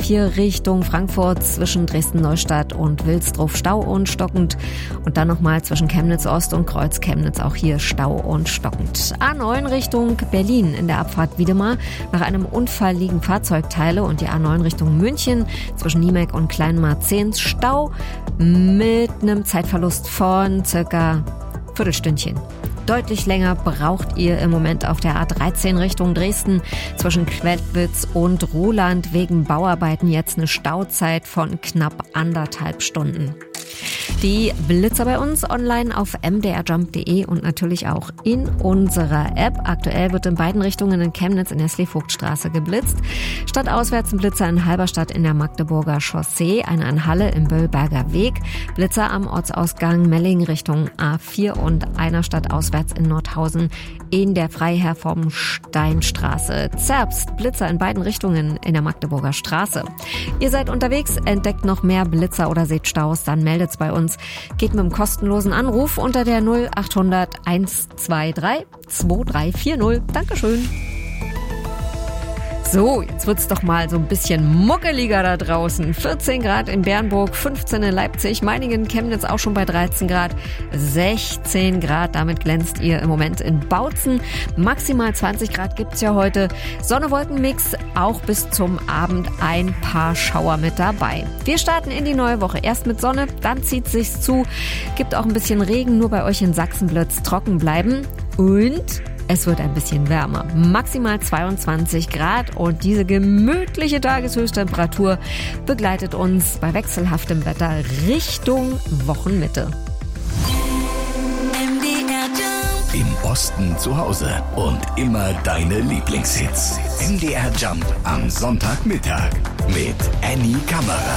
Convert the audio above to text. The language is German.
A4 Richtung Frankfurt zwischen Dresden-Neustadt und Wilsdruff Stau und stockend. Und dann nochmal zwischen Chemnitz Ost und Kreuz-Chemnitz auch hier Stau und stockend. A9 Richtung Berlin in der Abfahrt Wiedemar. Nach einem Unfall liegen Fahrzeugteile und die A9 Richtung München zwischen Niemek und Kleinmarzehns Stau mit einem Zeitverlust von circa Viertelstündchen. Deutlich länger braucht ihr im Moment auf der A13 Richtung Dresden zwischen Quellwitz und Ruhland wegen Bauarbeiten jetzt eine Stauzeit von knapp 1,5 Stunden. Die Blitzer bei uns online auf mdrjump.de und natürlich auch in unserer App. Aktuell wird in beiden Richtungen in Chemnitz in der Sleevogtstraße geblitzt. Stadtauswärts ein Blitzer in Halberstadt in der Magdeburger Chaussee, einer in Halle im Böllberger Weg, Blitzer am Ortsausgang Melling Richtung A4 und einer stadtauswärts in Nordhausen in der Freiherr vom Steinstraße. Zerbst, Blitzer in beiden Richtungen in der Magdeburger Straße. Ihr seid unterwegs, entdeckt noch mehr Blitzer oder seht Staus, dann meldet's bei uns. Geht mit einem kostenlosen Anruf unter der 0800 123 2340. Dankeschön. So, jetzt wird's doch mal so ein bisschen muckeliger da draußen. 14 Grad in Bernburg, 15 in Leipzig, Meiningen, Chemnitz auch schon bei 13 Grad, 16 Grad, damit glänzt ihr im Moment in Bautzen. Maximal 20 Grad gibt's ja heute. Sonne-Wolken-Mix, auch bis zum Abend ein paar Schauer mit dabei. Wir starten in die neue Woche. Erst mit Sonne, dann zieht sich's zu. Gibt auch ein bisschen Regen, nur bei euch in Sachsen wird's trocken bleiben. Und es wird ein bisschen wärmer, maximal 22 Grad und diese gemütliche Tageshöchsttemperatur begleitet uns bei wechselhaftem Wetter Richtung Wochenmitte. Im Osten zu Hause und immer deine Lieblingshits. MDR Jump am Sonntagmittag mit Annie Kammerer.